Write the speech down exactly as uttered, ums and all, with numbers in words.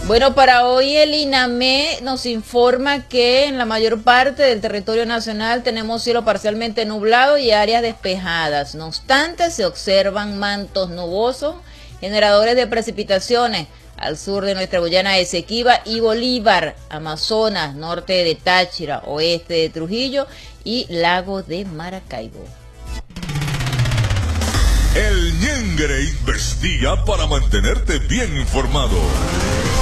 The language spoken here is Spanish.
Bueno, para hoy el INAME nos informa que en la mayor parte del territorio nacional tenemos cielo parcialmente nublado y áreas despejadas. No obstante, se observan mantos nubosos, generadores de precipitaciones al sur de nuestra Guayana Esequiba y Bolívar, Amazonas, norte de Táchira, oeste de Trujillo y lago de Maracaibo. El Ñengre investiga para mantenerte bien informado.